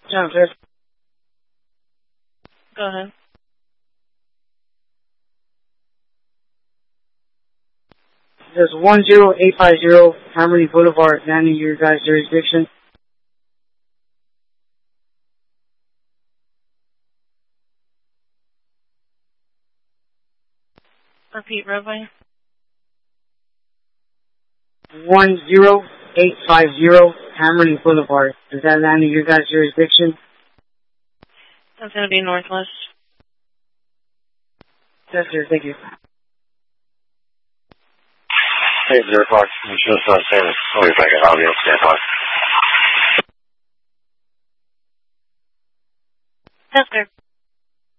Sounds good. Go ahead. There's 10850 Harmony Boulevard, down in your guys' jurisdiction. Repeat, roadway. 10850 Harmony Boulevard. Is that land in your guys' jurisdiction? That's going to be northwest. Yes, sir. Thank you. Hey, 0 Park. I'm sure it's not saying it. I'll be back at audio. Stand by. Yes, sir.